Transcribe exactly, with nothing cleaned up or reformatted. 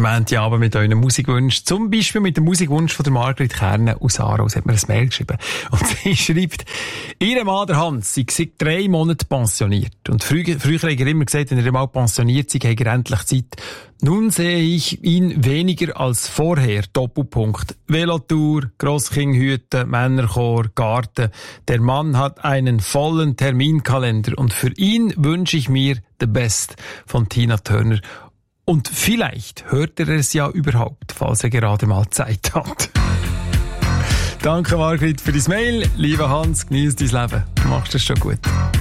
am Montagabend mit euren Musikwünschen. Zum Beispiel mit dem Musikwunsch von der Margrit Kernen aus Aarau. Sie hat mir ein Mail geschrieben. Und sie schreibt, ihr Mann, der Hans, sei seit drei Monaten pensioniert. Und früher, früher hat er immer gesagt, wenn er mal pensioniert sei, hat er endlich Zeit. Nun sehe ich ihn weniger als vorher. Doppelpunkt. Velotour, Grosskindhüten, Männerchor, Garten. Der Mann hat einen vollen Terminkalender. Und für ihn wünsche ich mir The Best von Tina Turner. Und vielleicht hört er es ja überhaupt, falls er gerade mal Zeit hat. Danke, Margrit, für dein Mail. Lieber Hans, genieß dein Leben. Du machst es schon gut.